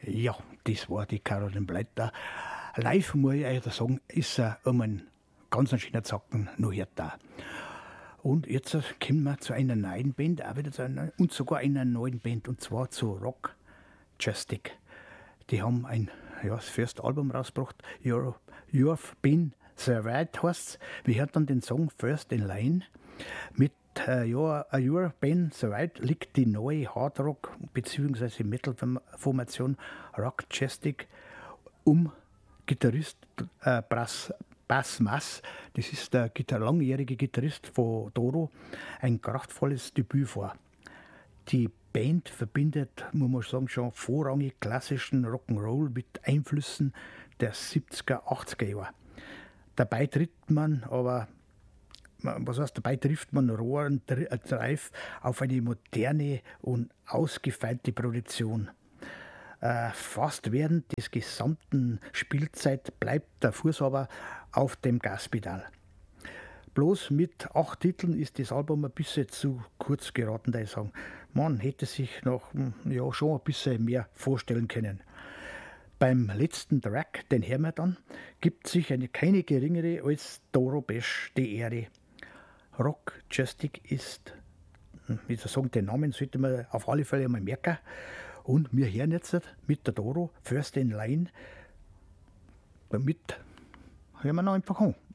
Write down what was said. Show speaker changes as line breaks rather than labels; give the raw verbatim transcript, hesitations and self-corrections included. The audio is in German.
Ja, das war die Caroline Blätter. Live, muss ich euch sagen, ist er um einen ganz schönen Zacken noch hört da. Und jetzt kommen wir zu einer neuen Band, auch wieder zu einer, und sogar einer neuen Band, und zwar zu Rock Justic. Die haben ein, ja, das erste Album rausgebracht, You're, You've Been Survived heißt's. Wir hören dann den Song First in Line. Mit äh, ja, You've Been Survived liegt die neue Hardrock- bzw. Metal-Formation Rock Justic um Gitarrist äh, Brass Bas Mass, das ist der Gitar- langjährige Gitarrist von Doro, ein kraftvolles Debüt vor. Die Band verbindet, muss man sagen, schon vorrangig klassischen Rock'n'Roll mit Einflüssen der siebziger, achtziger Jahre. Dabei tritt man aber, was heißt, dabei trifft man rohen Drive auf eine moderne und ausgefeilte Produktion. Äh, fast während des gesamten Spielzeit bleibt der Fuß aber auf dem Gaspedal. Bloß mit acht Titeln ist das Album ein bisschen zu kurz geraten, da ich sagen. Man hätte sich noch ja, schon ein bisschen mehr vorstellen können. Beim letzten Track, den hören wir dann, gibt sich eine keine geringere als Doro Pesch die Ehre. Rock Justic ist, wie soll ich sagen, den Namen sollte man auf alle Fälle einmal merken. Und wir hören jetzt mit der Doro First in Line. Damit hören wir noch einfach an.